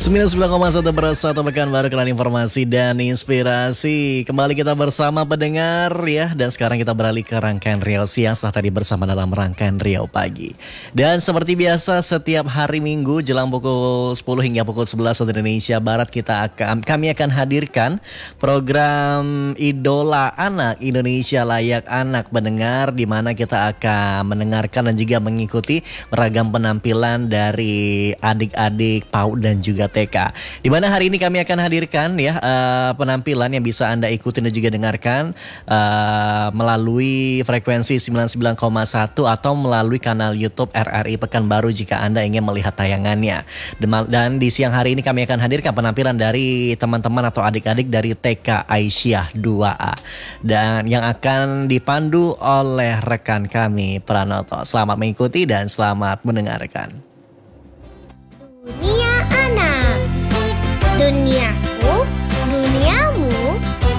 99,1 Bersatu Pekan Baru, kenal informasi dan inspirasi. Kembali kita bersama pendengar ya. Dan sekarang kita beralih ke rangkaian Riau Siang setelah tadi bersama dalam rangkaian Riau Pagi. Dan seperti biasa setiap hari Minggu jelang pukul 10 hingga pukul 11 waktu Indonesia Barat kami akan hadirkan program Idola Anak Indonesia Layak Anak pendengar, di mana kita akan mendengarkan dan juga mengikuti beragam penampilan dari adik-adik PAUD dan juga TK. Di mana hari ini kami akan hadirkan ya penampilan yang bisa Anda ikuti dan juga dengarkan melalui frekuensi 99,1 atau melalui kanal YouTube RRI Pekanbaru jika Anda ingin melihat tayangannya. Dan di siang hari ini kami akan hadirkan penampilan dari teman-teman atau adik-adik dari TK Aisyah 2A dan yang akan dipandu oleh rekan kami Pranoto. Selamat mengikuti dan selamat mendengarkan. Dunia Anak, dunia